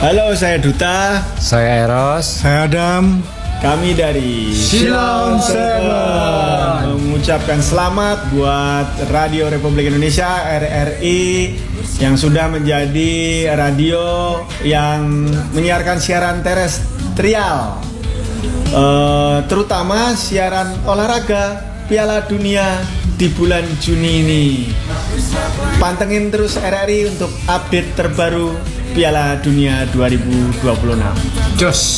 Halo, saya Duta. Saya Eros. Saya Adam. Kami dari Silon Seven mengucapkan selamat buat Radio Republik Indonesia RRI yang sudah menjadi radio yang menyiarkan siaran terestrial, terutama siaran olahraga Piala Dunia di bulan Juni ini. Pantengin terus RRI untuk update terbaru Piala Dunia 2026. Jos.